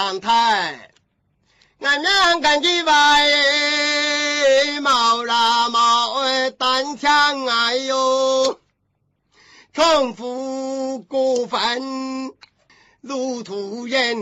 阳台，俺娘赶去外毛啦毛单枪哎呦，重复过分如土人。